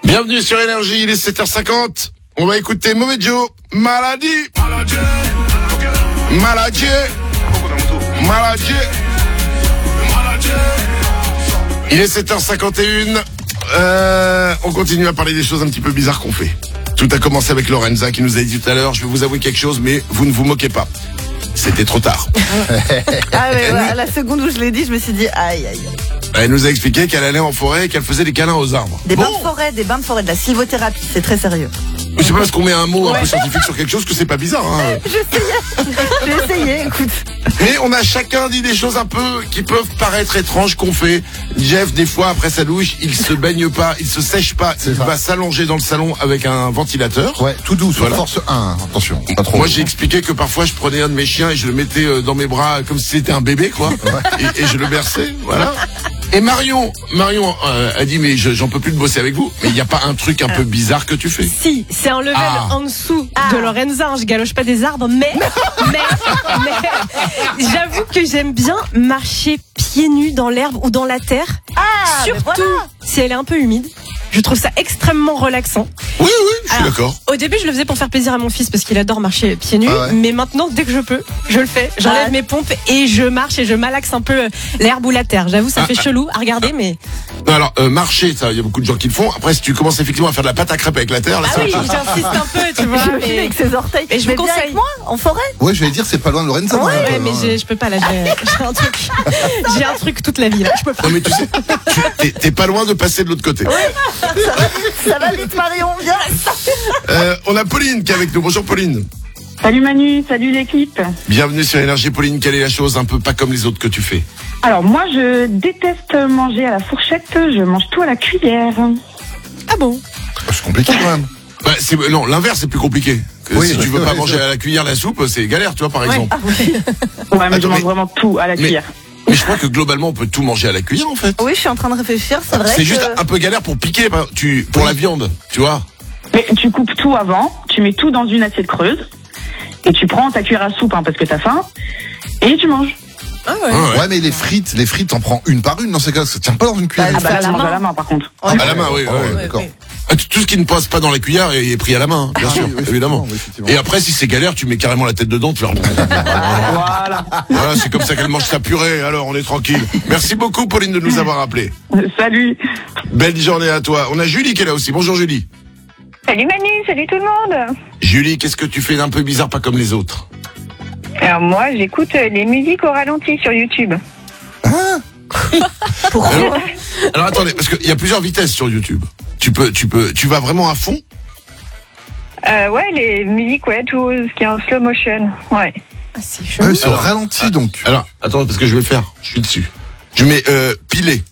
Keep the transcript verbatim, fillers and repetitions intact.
Bienvenue sur Énergie, il est sept heures cinquante. On va écouter Mauvais Joe, Maladie. Maladie. Maladie. Il est sept heures cinquante et une. Euh, on continue à parler des choses un petit peu bizarres qu'on fait. Tout a commencé avec Lorenza qui nous a dit tout à l'heure, je vais vous avouer quelque chose, mais vous ne vous moquez pas. C'était trop tard. Ah ouais, ouais, à la seconde où je l'ai dit, je me suis dit aïe aïe. Elle nous a expliqué qu'elle allait en forêt et qu'elle faisait des câlins aux arbres. Des bon. bains de forêt, des bains de forêt, de la sylvothérapie, c'est très sérieux. Mais c'est pas parce qu'on met un mot un peu scientifique sur quelque chose que c'est pas bizarre. Hein. J'essayais, j'ai essayé, écoute. Mais on a chacun dit des choses un peu qui peuvent paraître étranges qu'on fait. Jeff, des fois, après sa douche, il se baigne pas, il se sèche pas, il va s'allonger dans le salon avec un ventilateur. Ouais, tout doux, Voilà. force un, attention, pas trop. Moi, j'ai expliqué que parfois, je prenais un de mes chiens et je le mettais euh, dans mes bras comme si c'était un bébé, quoi. et, et je le berçais, voilà. Et Marion, Marion euh, a dit, mais je, j'en peux plus de bosser avec vous. Mais il n'y a pas un truc un peu bizarre que tu fais? Si, c'est un level Ah. en dessous Ah. de Lorenza. Je galoche pas des arbres, mais, mais, mais, j'avoue que j'aime bien marcher pieds nus dans l'herbe ou dans la terre. Ah, mais Surtout voilà. si elle est un peu humide. Je trouve ça extrêmement relaxant. Oui, oui, je suis Alors, d'accord. Au début, je le faisais pour faire plaisir à mon fils parce qu'il adore marcher pieds nus. Ah ouais. Mais maintenant, dès que je peux, je le fais. J'enlève Ah. mes pompes et je marche et je malaxe un peu l'herbe ou la terre. J'avoue, ça Ah, fait ah. chelou à regarder, mais... Non, alors, euh, marcher, ça, il y a beaucoup de gens qui le font. Après, si tu commences effectivement à faire de la pâte à crêpes avec la terre, là, Ah c'est oui, autre chose. j'insiste un peu, tu vois. Je me suis mais- avec ses orteils. Et je vous Mais viens conseille. avec moi, en forêt. Ouais, je vais dire, c'est pas loin de Lorenza. Ouais, hein, Ouais, euh, mais j'ai- je peux pas là, j'ai j'ai un truc, j'ai un truc toute la vie là. Je peux pas. Non, mais tu sais, tu, t'es, t'es pas loin de passer de l'autre côté. Ça va vite, Marion, viens. Euh, on a Pauline qui est avec nous. Bonjour Pauline. Salut Manu, salut l'équipe. Bienvenue sur Énergie. Pauline, quelle est la chose un peu pas comme les autres que tu fais? Alors moi je déteste manger à la fourchette, je mange tout à la cuillère. Ah bon? C'est compliqué quand même. Bah, c'est, non, l'inverse c'est plus compliqué. Que Oui, si tu veux oui, pas oui, manger c'est- à la cuillère la soupe, c'est galère, tu vois, par exemple. Ouais mais Attends, je mange mais- vraiment tout à la mais- cuillère. Mais je crois que globalement on peut tout manger à la cuillère en fait. Oui, je suis en train de réfléchir, c'est vrai. C'est que... juste un peu galère pour piquer, par- tu, pour la viande, tu vois. Mais tu coupes tout avant, tu mets tout dans une assiette creuse et tu prends ta cuillère à soupe hein, parce que t'as faim et tu manges. Ah ouais. Ah ouais. Ouais, mais les frites, les frites, t'en prends une par une dans ces cas, ça tient pas dans une cuillère. Ah bah à là la je mange main. à la main par contre. À la main, oui, Ah ouais, ouais, ouais. d'accord. Ah, tout- Tout ce qui ne passe pas dans la cuillère est, est pris à la main, hein, bien Ah sûr, oui, oui, évidemment. oui, effectivement. Et après, si c'est galère, tu mets carrément la tête dedans, tu vas. Voilà. Voilà, c'est comme ça qu'elle mange sa purée. Alors, on est tranquille. Merci beaucoup, Pauline, de nous avoir appelés. Salut. Belle journée à toi. On a Julie qui est là aussi. Bonjour, Julie. Salut Manu, salut tout le monde. Julie, qu'est-ce que tu fais d'un peu bizarre, pas comme les autres? Alors moi, j'écoute euh, les musiques au ralenti sur YouTube. Alors, alors, attendez, parce qu'il y a plusieurs vitesses sur YouTube. Tu peux, tu peux, tu vas vraiment à fond? Euh, ouais, les musiques, ouais, tout ce qui est en slow motion. Ouais. Ah, c'est Ah chelou. oui, c'est au ralenti donc. Alors, attends, parce que je vais le faire. Je suis dessus. Je mets euh, pilé.